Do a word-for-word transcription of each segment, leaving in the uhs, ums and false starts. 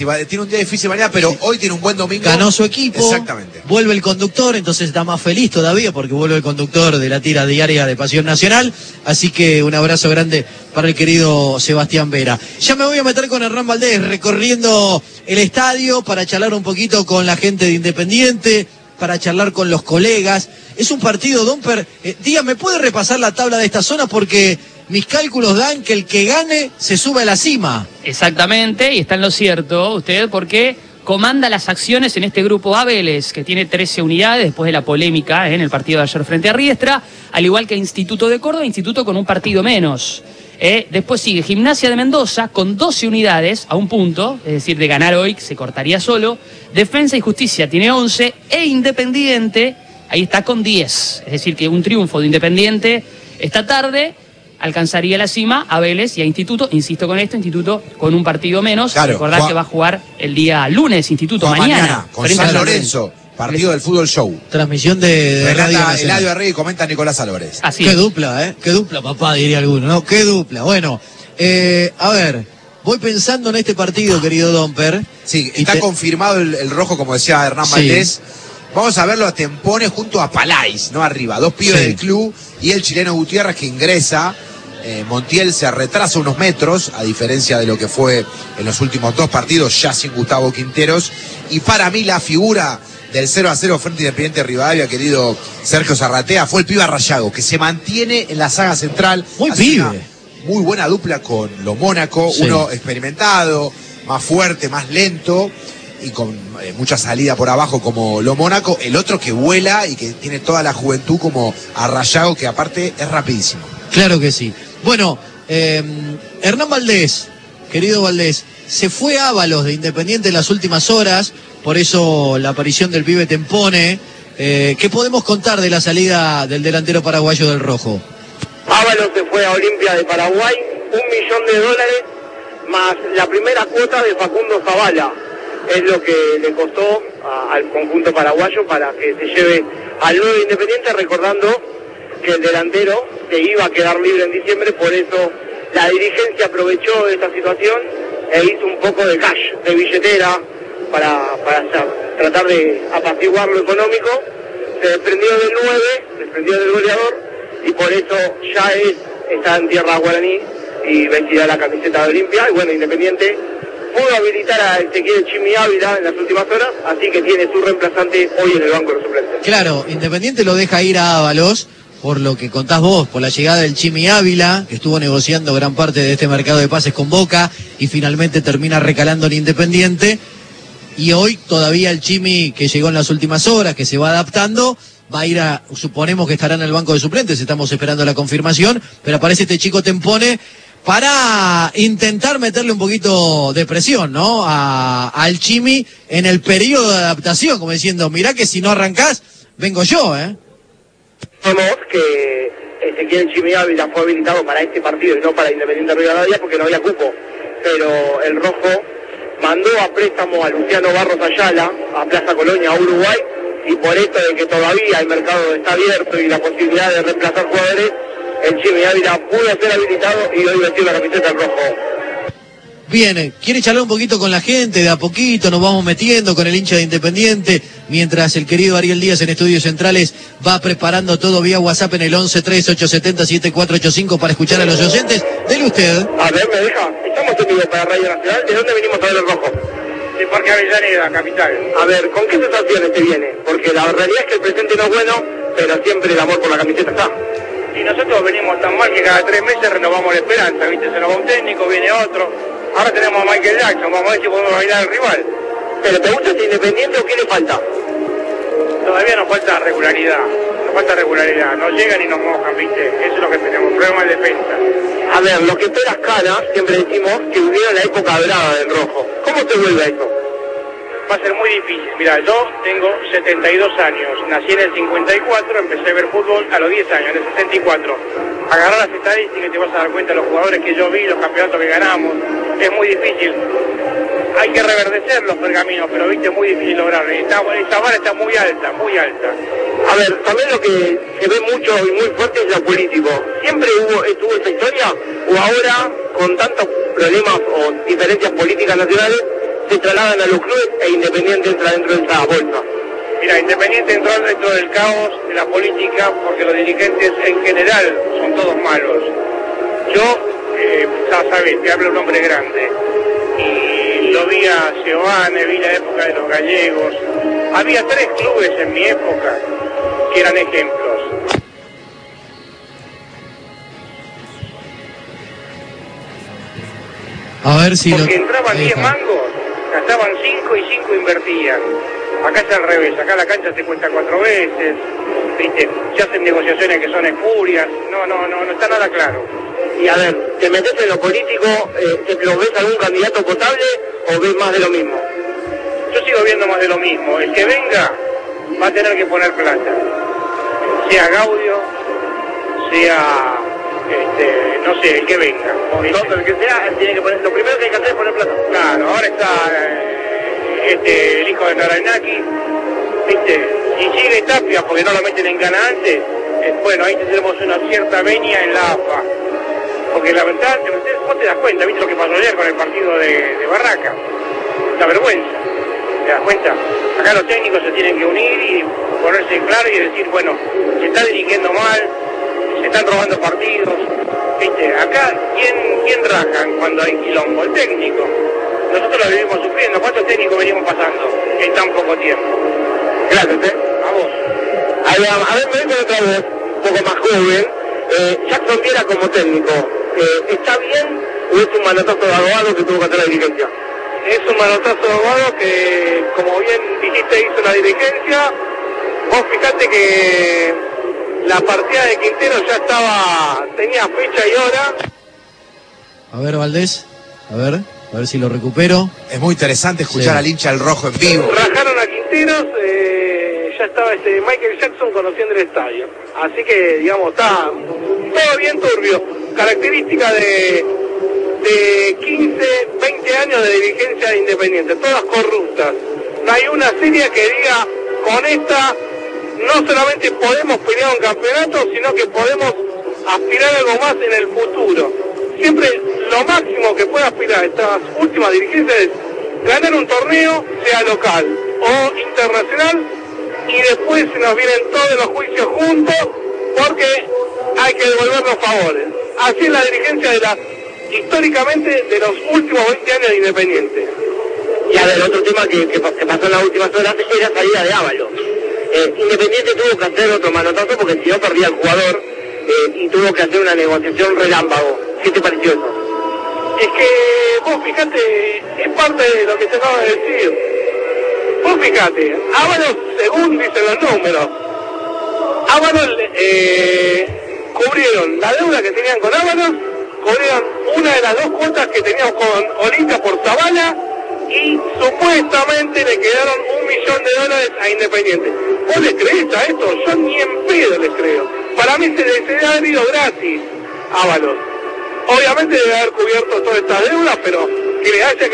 Tiene un día difícil mañana, pero sí, hoy tiene un buen domingo. Ganó su equipo. Exactamente. Vuelve el conductor, entonces está más feliz todavía porque vuelve el conductor de la tira diaria de Pasión Nacional. Así que un abrazo grande para el querido Sebastián Vera. Ya me voy a meter con Hernán Valdés recorriendo el estadio para charlar un poquito con la gente de Independiente, para charlar con los colegas. Es un partido, Domper. Eh, dígame, ¿puede repasar la tabla de esta zona? Porque mis cálculos dan que el que gane se sube a la cima. Exactamente, y está en lo cierto usted, porque comanda las acciones en este grupo A Vélez, que tiene trece unidades después de la polémica en el partido de ayer frente a Riestra, al igual que Instituto de Córdoba, Instituto con un partido menos. Eh, después sigue Gimnasia de Mendoza con doce unidades a un punto, es decir, de ganar hoy se cortaría solo. Defensa y Justicia tiene once, e Independiente ahí está con diez. Es decir, que un triunfo de Independiente esta tarde alcanzaría la cima a Vélez y a Instituto. Insisto con esto, Instituto con un partido menos. Claro, Recordad Juan, que va a jugar el día lunes, Instituto, mañana. mañana con San Lorenzo, partido del Fútbol Show. Transmisión de, de Radio Eladio Arregui y comenta Nicolás Álvarez. Así Qué es. dupla, ¿eh? Qué dupla, papá, diría alguno, ¿no? Qué dupla. Bueno, eh, a ver, voy pensando en este partido, querido Domper. Sí, está te... confirmado el, el rojo, como decía Hernán sí. Valdés. Vamos a verlo a Tempone junto a Palais, ¿no? Arriba, dos pibes sí. del club y el chileno Gutiérrez que ingresa. Eh, Montiel se retrasa unos metros, a diferencia de lo que fue en los últimos dos partidos, ya sin Gustavo Quinteros. Y para mí la figura del cero a cero frente a Independiente Rivadavia, querido Sergio Zarratea, fue el pibe Rayago, que se mantiene en la saga central. Muy pibe. Muy buena dupla con lo Mónaco, sí. Uno experimentado, más fuerte, más lento y con eh, mucha salida por abajo como lo Mónaco. El otro que vuela y que tiene toda la juventud como a Rayago, que aparte es rapidísimo. Claro que sí. Bueno, eh, Hernán Valdés, querido Valdés, se fue Ábalos de Independiente en las últimas horas, por eso la aparición del pibe Tempone. Eh, ¿Qué podemos contar de la salida del delantero paraguayo del Rojo? Ábalos se fue a Olimpia de Paraguay, un millón de dólares más la primera cuota de Facundo Zavala. Es lo que le costó a, al conjunto paraguayo para que se lleve al nuevo Independiente, recordando que el delantero se iba a quedar libre en diciembre, por eso la dirigencia aprovechó esta situación e hizo un poco de cash, de billetera, para, para tratar de apaciguar lo económico. Se desprendió del nueve, se desprendió del goleador, y por eso ya es, está en tierra guaraní y vestirá la camiseta de Olimpia. Y bueno, Independiente pudo habilitar a Ezequiel Chimi Ávila en las últimas horas, así que tiene su reemplazante hoy en el banco de los suplentes. Claro, Independiente lo deja ir a Ábalos, por lo que contás vos, por la llegada del Chimi Ávila, que estuvo negociando gran parte de este mercado de pases con Boca, y finalmente termina recalando en Independiente, y hoy todavía el Chimi, que llegó en las últimas horas, que se va adaptando, va a ir a, suponemos que estará en el banco de suplentes, estamos esperando la confirmación, pero aparece este chico Tempone para intentar meterle un poquito de presión, ¿no? A, al Chimi en el periodo de adaptación, como diciendo, mirá que si no arrancás, vengo yo, ¿eh? Vemos que Ezequiel Chimi Ávila fue habilitado para este partido y no para Independiente Rivadavia porque no había cupo, pero el Rojo mandó a préstamo a Luciano Barros Ayala a Plaza Colonia, a Uruguay, y por esto de que todavía el mercado está abierto y la posibilidad de reemplazar jugadores, el Chimi Ávila pudo ser habilitado y hoy vestir la camiseta del Rojo. Bien, quiere charlar un poquito con la gente, de a poquito nos vamos metiendo con el hincha de Independiente, mientras el querido Ariel Díaz en Estudios Centrales va preparando todo vía WhatsApp en el once tres ocho siete cero siete cuatro ocho cinco para escuchar a los oyentes. Dele usted. A ver, me deja. Estamos en vivo para Radio Nacional. ¿De dónde venimos a ver el Rojo? De Parque Avellaneda, capital. A ver, ¿con qué sensaciones te viene? Porque la realidad es que el presente no es bueno, pero siempre el amor por la camiseta está. Y nosotros venimos tan mal que cada tres meses renovamos la esperanza, ¿viste? Se nos va un técnico, viene otro. Ahora tenemos a Michael Jackson, vamos a ver si podemos bailar al rival. ¿Pero te gusta este Independiente o qué le falta? Todavía nos falta regularidad, nos falta regularidad, no llegan y nos mojan, ¿viste? Eso es lo que tenemos, problema de defensa. A ver, lo que esperas Canas, siempre decimos que vivieron la época dorada del Rojo. ¿Cómo se vuelve a eso? Va a ser muy difícil. Mira, yo tengo setenta y dos años, nací en el cincuenta y cuatro, empecé a ver fútbol a los diez años, en el sesenta y cuatro. Agarrar las estadísticas y te vas a dar cuenta de los jugadores que yo vi, los campeonatos que ganamos. Es muy difícil. Hay que reverdecer los pergaminos, pero viste, es muy difícil lograrlo. Esta, esta vara está muy alta, muy alta. A ver, también lo que se ve mucho y muy fuerte es lo político. ¿Siempre hubo, estuvo esa historia? ¿O ahora, con tantos problemas o diferencias políticas nacionales, se trasladan a los clubes e Independiente entra dentro de esa bolsa. Mira, Independiente entró dentro del caos de la política porque los dirigentes en general son todos malos. Yo, eh, ya sabes, te hablo un hombre grande. Y lo vi a Giovanni, vi la época de los gallegos. Había tres clubes en mi época que eran ejemplos. A ver si Porque lo... entraban diez mangos, gastaban cinco y cinco invertían. Acá es al revés, acá la cancha se cuenta cuatro veces, ¿viste? Se hacen negociaciones que son espurias, no, no, no, no está nada claro. Y a ver, ¿te metes en lo político, eh, lo ves algún candidato potable o ves más de lo mismo? Yo sigo viendo más de lo mismo, el que venga va a tener que poner plata, sea Gaudio, sea, este, no sé, el que venga. No, el que sea, él tiene que poner, lo primero que hay que hacer es poner plata. Claro, ahora está... Eh, Este, el hijo de Naranaki, ¿viste? Y sigue Tapia porque no lo meten en Cana antes, eh, bueno, ahí tenemos una cierta venia en la A F A. Porque la verdad, vos te das cuenta, ¿viste lo que pasó ayer con el partido de, de Barraca? La vergüenza, ¿te das cuenta? Acá los técnicos se tienen que unir y ponerse claro y decir, bueno, se está dirigiendo mal, se están robando partidos, ¿viste? Acá, ¿quién, quién rajan cuando hay quilombo? El técnico. Nosotros lo vivimos sufriendo. ¿Cuántos técnicos venimos pasando en tan poco tiempo? Gracias, ¿eh? A vos. A ver, a ver, me vengo otra vez, un poco más joven. Eh, Jackson Viera como técnico, eh, ¿está bien o es un manotazo de abogado que tuvo que hacer la dirigencia? Es un manotazo de abogado que, como bien dijiste, hizo la dirigencia. Vos fijate que la partida de Quintero ya estaba, tenía fecha y hora. A ver, Valdés, a ver... A ver si lo recupero. Es muy interesante escuchar sí. al hincha del rojo en vivo. Rajaron a Quinteros, eh, ya estaba este Michael Jackson conociendo el estadio. Así que, digamos, está todo bien turbio. Característica de, de quince, veinte años de dirigencia de Independiente, todas corruptas. No hay una serie que diga, con esta no solamente podemos pelear un campeonato, sino que podemos aspirar a algo más en el futuro. Siempre lo máximo que puede aspirar estas últimas dirigencias es ganar un torneo, sea local o internacional, y después se nos vienen todos los juicios juntos porque hay que devolver los favores. Así es la dirigencia de la, históricamente, de los últimos veinte años de Independiente. Y a ver, otro tema que, que, que pasó en las últimas horas es la salida de Ábalos. Eh, Independiente tuvo que hacer otro manotazo porque si no perdía el jugador eh, y tuvo que hacer una negociación relámpago. ¿Qué te pareció eso? Es que vos fíjate, es parte de lo que te acabo de decir. Vos fíjate, Ábalos, según dicen los números, Ábalos eh, cubrieron la deuda que tenían con Ábalos, cubrieron una de las dos cuotas que teníamos con Olimpia por Zavala y supuestamente le quedaron un millón de dólares a Independiente. ¿Vos les creés a esto? Yo ni en pedo les creo. Para mí se les se ha ido gratis Ábalos. Obviamente debe haber cubierto todas estas deudas, pero que le haya que...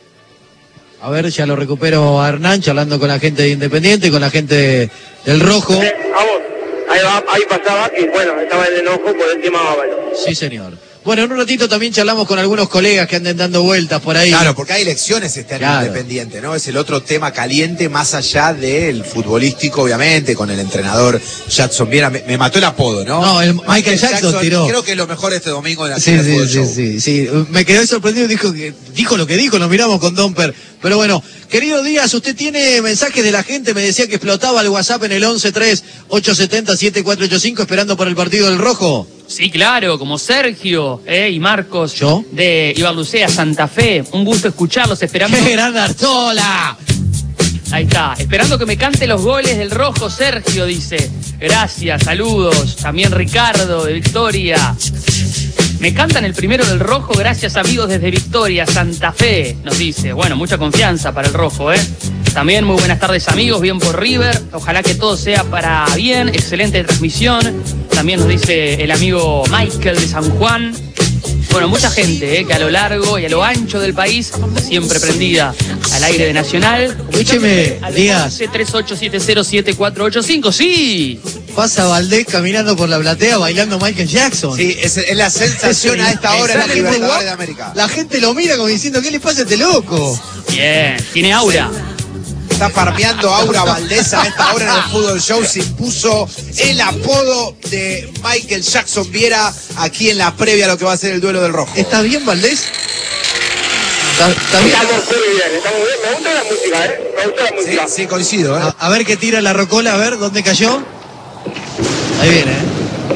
A ver, ya lo recupero a Hernán, charlando con la gente de Independiente, con la gente del Rojo. Eh, a vos, ahí, va, ahí pasaba que, bueno, estaba en enojo por el tema Ábalos. Sí, señor. Bueno, en un ratito también charlamos con algunos colegas que anden dando vueltas por ahí. Claro, porque hay elecciones este año Claro. Independiente, ¿no? Es el otro tema caliente más allá del futbolístico, obviamente, con el entrenador Jackson Viera. Me, me mató el apodo, ¿no? No, el Michael Jackson tiró. Creo que es lo mejor este domingo en la Sí, sí, sí, sí, sí. Me quedé sorprendido, dijo que dijo lo que dijo, nos miramos con Domper. Pero bueno, querido Díaz, usted tiene mensajes de la gente, me decía que explotaba el WhatsApp en el once tres ocho siete cero siete cuatro ocho cinco esperando por el partido del Rojo. Sí, claro, como Sergio eh, y Marcos ¿Yo? de Ibarlucea, Santa Fe. Un gusto escucharlos, esperando... ¡Qué gran Artola! Ahí está, esperando que me cante los goles del Rojo, Sergio dice. Gracias, saludos. También Ricardo de Victoria. Me cantan el primero del Rojo, gracias amigos desde Victoria, Santa Fe, nos dice. Bueno, mucha confianza para el Rojo, ¿eh? También muy buenas tardes amigos, bien por River. Ojalá que todo sea para bien, excelente transmisión. También nos dice el amigo Michael de San Juan. Bueno, mucha gente eh, que a lo largo y a lo ancho del país está siempre prendida al aire de Nacional. Escúcheme, Díaz. once tres ocho siete cero siete cuatro ocho cinco, sí. Pasa Valdés caminando por la platea bailando Michael Jackson. Sí, es, es la sensación a esta hora en la Libertadores de América. La gente lo mira como diciendo, ¿qué le pasa a este loco? Bien, tiene aura. Está farmeando Aura Valdés a esta hora en el Fútbol Show. Se impuso el apodo de Michael Jackson Viera aquí en la previa a lo que va a ser el duelo del Rojo. ¿Estás bien, Valdés? ¿Estás, estás bien? Estamos muy bien, estamos bien. Me gusta la música, ¿eh? Me gusta la Sí, música. sí, coincido, ¿eh? A, a ver qué tira la rocola, a ver dónde cayó. Ahí viene, ¿eh?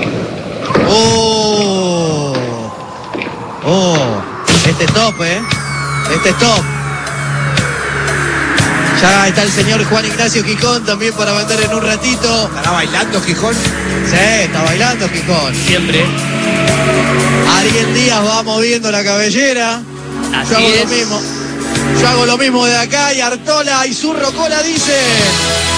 ¡Oh! ¡Oh! Este es top, ¿eh? Este es top. Ya está el señor Juan Ignacio Gijón también para vender en un ratito. ¿Estará bailando Gijón? Sí, está bailando Gijón. Siempre. Ariel Díaz va moviendo la cabellera. Así Yo hago es. lo mismo. Yo hago lo mismo de acá y Artola y su rocola dice...